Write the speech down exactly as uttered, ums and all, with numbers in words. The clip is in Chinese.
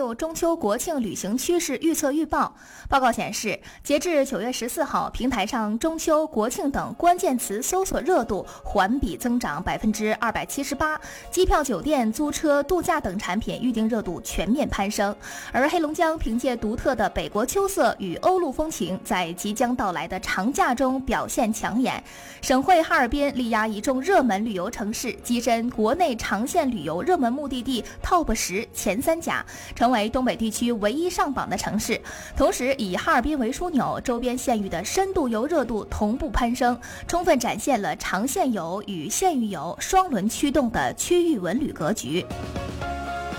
入中秋国庆旅行趋势预测预报。报告显示，截至九月十四号，平台上中秋、国庆等关键词搜索热度环比增长百分之二百七十八，机票、酒店、租车、度假等产品预订热度全面攀升。而黑龙江凭借独特的北国秋色与欧陆风情，在即将到来的长假中表现抢眼。省会哈尔滨力压一众热门旅游城市，跻身国内长线旅游热门目的地 Top 十前三甲，成为东北地区唯一上榜的城市。同时，以哈尔滨为枢纽，周边县域的深度游热度同步攀升，充分展现了长线游与县域游双轮驱动的区域文旅格局。